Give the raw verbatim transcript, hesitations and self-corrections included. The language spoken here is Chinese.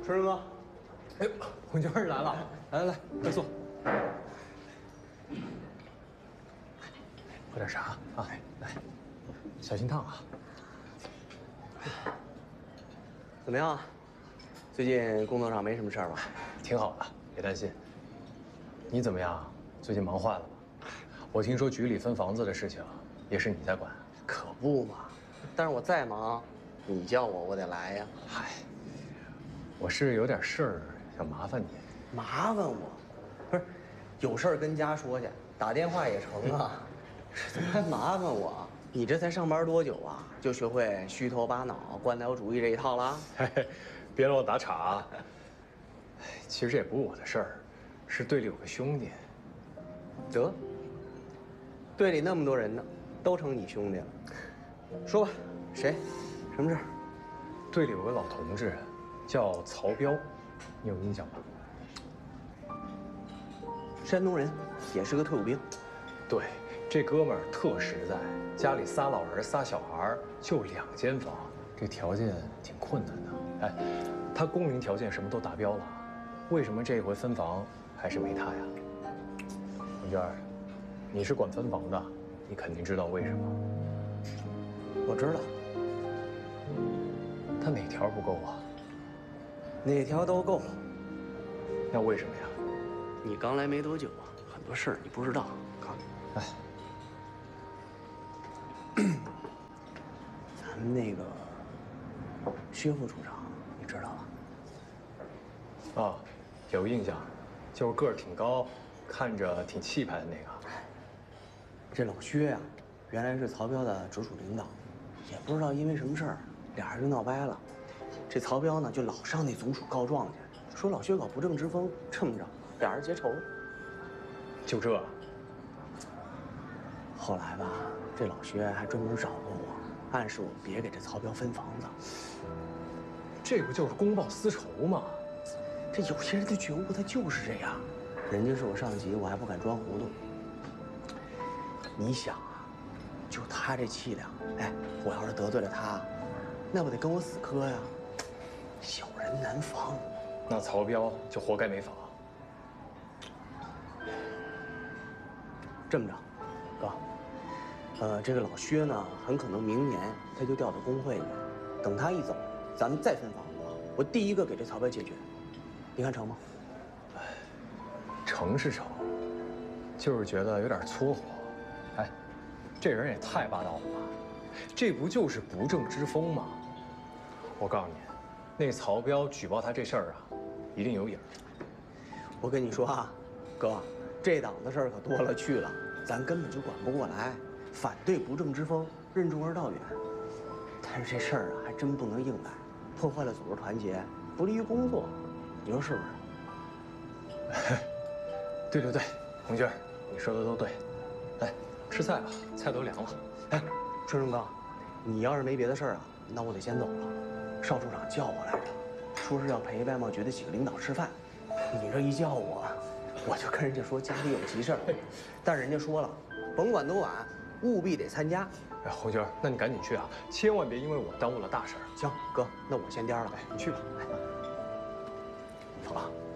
春哥， 哎呦，红军来了，来来来，快坐。喝点茶啊，来，小心烫啊。 怎么样？最近工作上没什么事儿吧？ 挺好的，别担心。你怎么样？最近忙坏了吧？我听说局里分房子的事情也是你在管。 可不嘛，但是我再忙，你叫我我得来呀。 嗨，我是有点事儿想麻烦你。 麻烦我？不是，有事儿跟家说去，打电话也成啊。怎么还麻烦我？你这才上班多久啊？就学会虚头巴脑、官僚主义这一套了？ 嘿嘿，别让我打岔啊！其实这也不是我的事儿，是队里有个兄弟。 得，队里那么多人呢，都成你兄弟了。说吧，谁？什么事儿？ 队里有个老同志，叫曹彪，你有印象吧？ 山东人，也是个退伍兵。 对，这哥们儿特实在，家里仨老人仨小孩，就两间房，这条件挺困难的。哎，他工龄条件什么都达标了，为什么这回分房还是没他呀？红娟儿，你是管分房的，你肯定知道为什么。 我知道， 他哪条不够啊？ 哪条都够。 那为什么呀？ 你刚来没多久啊，很多事儿你不知道。告诉你， 哎， 咱们那个薛副处长，你知道吧？ 啊，有印象，就是个儿挺高，看着挺气派的那个。 这老薛呀、原来是曹彪的直属领导，也不知道因为什么事儿，俩人就闹掰了。这曹彪呢，就老上那总署告状去，说老薛搞不正之风，这么着，俩人结仇了。 就这？ 后来吧，这老薛还专门找过我，暗示我别给这曹彪分房子。 这不就是公报私仇吗？ 这有些人的觉悟他就是这样，人家是我上级，我还不敢装糊涂。你想啊，就他这气量，哎，我要是得罪了他，那不得跟我死磕呀？小人难防。 那曹彪就活该没房。 这么着，哥，呃，这个老薛呢，很可能明年他就调到工会里，等他一走，咱们再分房子，我第一个给这曹彪解决，你看成吗？ 成是成，就是觉得有点搓火。哎，这人也太霸道了吧！这不就是不正之风吗？我告诉你，那曹彪举报他这事儿啊，一定有影。 我跟你说啊，哥，这档子事儿可多了去了，咱根本就管不过来。反对不正之风，任重而道远。但是这事儿啊，还真不能硬来，破坏了组织团结，不利于工作，你说是不是？ 对对对，红军，你说的都对。来，吃菜吧，菜都凉了。 哎，春春哥，你要是没别的事儿啊，那我得先走了。邵处长叫我来着，说是要陪外贸局的几个领导吃饭。你这一叫我，我就跟人家说家里有急事儿，但是人家说了，甭管多晚，务必得参加。 哎，红军，那你赶紧去啊，千万别因为我耽误了大事儿。 行，哥，那我先颠了呗， 你去吧。 走了。